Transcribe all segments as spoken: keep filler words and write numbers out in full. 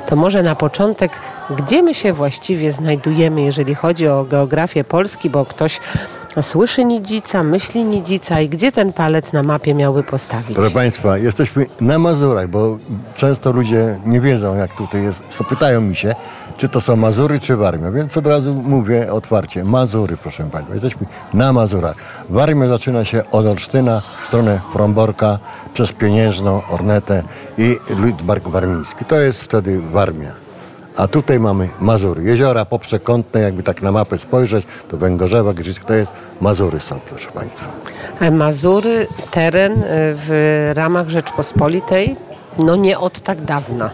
To może na początek, gdzie my się właściwie znajdujemy, jeżeli chodzi o geografię Polski, bo ktoś słyszy Nidzica, myśli Nidzica i gdzie ten palec na mapie miałby postawić? Proszę Państwa, jesteśmy na Mazurach, bo często ludzie nie wiedzą, jak tutaj jest. Pytają mi się, czy to są Mazury, czy Warmia, więc od razu mówię otwarcie, Mazury, proszę Państwa. Jesteśmy na Mazurach. Warmia zaczyna się od Olsztyna, w stronę Fromborka, przez Pieniężną, Ornetę i Lütmark warmiński. To jest wtedy Warmia. A tutaj mamy Mazury. Jeziora poprzekątne, jakby tak na mapę spojrzeć, to Węgorzewa, Giżycka, to jest Mazury są, proszę Państwa. Mazury, teren w ramach Rzeczpospolitej, no nie od tak dawna.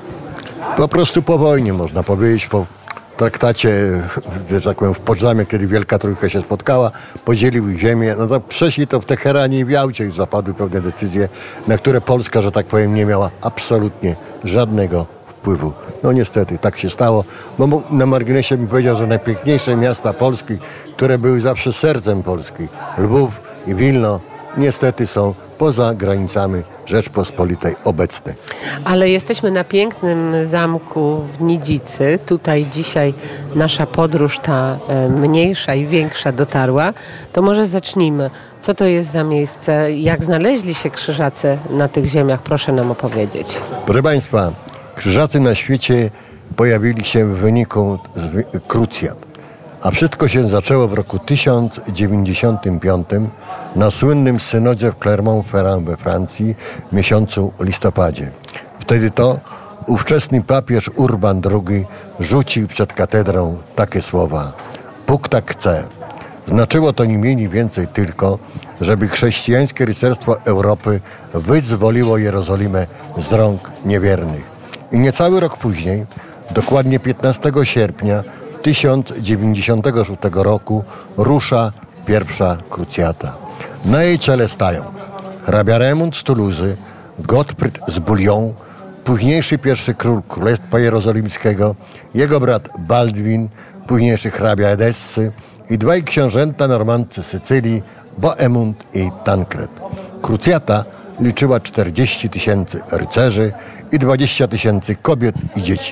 Po prostu po wojnie, można powiedzieć, po traktacie, że tak powiem, w Poczdamie, kiedy Wielka Trójka się spotkała, podzielił ich ziemię. No to przeszli to w Teheranie i w Jałcie już zapadły pewne decyzje, na które Polska, że tak powiem, nie miała absolutnie żadnego wpływu. No niestety, tak się stało, bo na marginesie bym powiedział, że najpiękniejsze miasta Polski, które były zawsze sercem Polski, Lwów i Wilno, niestety są poza granicami Rzeczpospolitej obecne. Ale jesteśmy na pięknym zamku w Nidzicy. Tutaj dzisiaj nasza podróż, ta mniejsza i większa, dotarła. To może zacznijmy. Co to jest za miejsce? Jak znaleźli się Krzyżacy na tych ziemiach? Proszę nam opowiedzieć. Proszę Państwa, Krzyżacy na świecie pojawili się w wyniku krucjat. A wszystko się zaczęło w roku tysiąc dziewięćdziesiątym piątym na słynnym synodzie w Clermont-Ferrand we Francji w miesiącu listopadzie. Wtedy to ówczesny papież Urban drugi rzucił przed katedrą takie słowa: Bóg tak chce. Znaczyło to nie mniej więcej tylko, żeby chrześcijańskie rycerstwo Europy wyzwoliło Jerozolimę z rąk niewiernych. I niecały rok później, dokładnie piętnastego sierpnia tysiąc dziewięćdziesiątego szóstego roku, rusza pierwsza krucjata. Na jej czele stają hrabia Remont z Toulouse, Gottfried z Bouillon, późniejszy pierwszy król Królestwa Jerozolimskiego, jego brat Baldwin, późniejszy hrabia Edessy i dwaj książęta normandzcy Sycylii, Bohemund i Tancred. Krucjata liczyła czterdzieści tysięcy rycerzy i dwadzieścia tysięcy kobiet i dzieci.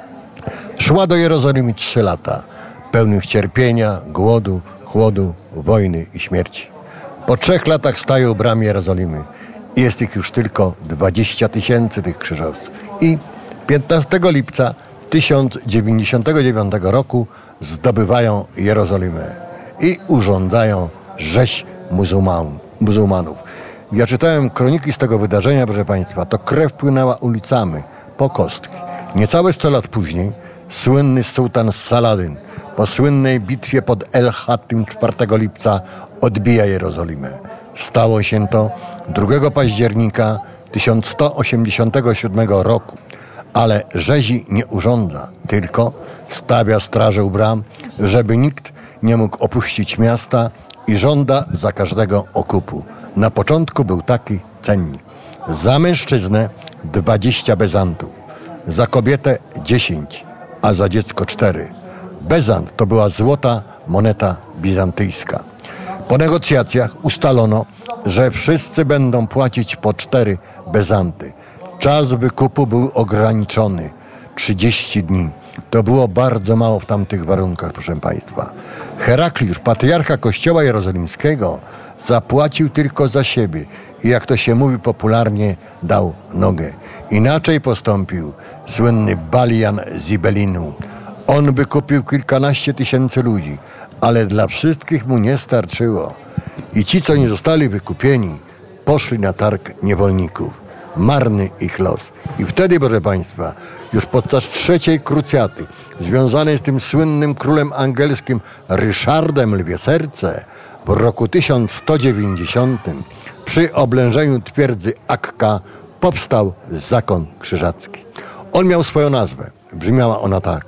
Szła do Jerozolimy trzy lata, pełnych cierpienia, głodu, chłodu, wojny i śmierci. Po trzech latach stają u bram Jerozolimy i jest ich już tylko dwadzieścia tysięcy tych krzyżowców. I piętnastego lipca tysiąc dziewięćdziesiątego dziewiątego roku zdobywają Jerozolimę i urządzają rzeź muzułman, muzułmanów. Ja czytałem kroniki z tego wydarzenia, proszę Państwa, to krew płynęła ulicami po kostki. Niecałe sto lat później słynny sułtan Saladyn po słynnej bitwie pod El Hatim czwartego lipca odbija Jerozolimę. Stało się to drugiego października tysiąc sto osiemdziesiątego siódmego roku, ale rzezi nie urządza, tylko stawia straże u bram, żeby nikt nie mógł opuścić miasta i żąda za każdego okupu. Na początku był taki cennik. Za mężczyznę dwadzieścia bezantów, za kobietę dziesięć, a za dziecko cztery. Bezant to była złota moneta bizantyjska. Po negocjacjach ustalono, że wszyscy będą płacić po cztery bezanty. Czas wykupu był ograniczony. trzydzieści dni. To było bardzo mało w tamtych warunkach, proszę Państwa. Herakliusz, patriarcha Kościoła Jerozolimskiego, zapłacił tylko za siebie i, jak to się mówi popularnie, dał nogę. Inaczej postąpił słynny Balian z Ibelinu. On wykupił kilkanaście tysięcy ludzi, ale dla wszystkich mu nie starczyło. I ci, co nie zostali wykupieni, poszli na targ niewolników. Marny ich los. I wtedy, proszę Państwa, już podczas trzeciej krucjaty, związanej z tym słynnym królem angielskim Ryszardem Lwie Serce, w roku tysiąc sto dziewięćdziesiątym przy oblężeniu twierdzy Akka powstał zakon krzyżacki. On miał swoją nazwę. Brzmiała ona tak: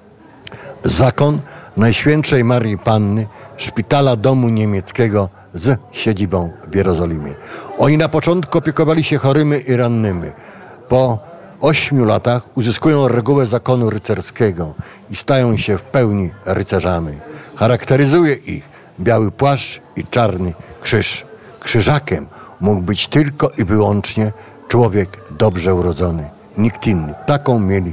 Zakon Najświętszej Marii Panny, szpitala domu niemieckiego z siedzibą w Jerozolimie. Oni na początku opiekowali się chorymi i rannymi. Po ośmiu latach uzyskują regułę zakonu rycerskiego i stają się w pełni rycerzami. Charakteryzuje ich biały płaszcz i czarny krzyż. Krzyżakiem mógł być tylko i wyłącznie człowiek dobrze urodzony. Nikt inny. Taką mieli